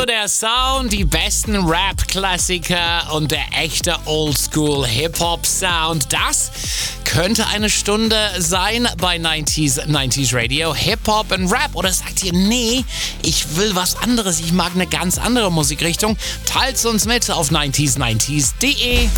Also der Sound, die besten Rap-Klassiker und der echte Oldschool-Hip-Hop-Sound. Das könnte eine Stunde sein bei 90s Radio. Hip-Hop und Rap. Oder sagt ihr, nee, ich will was anderes. Ich mag eine ganz andere Musikrichtung. Teilt's uns mit auf 90s90s.de.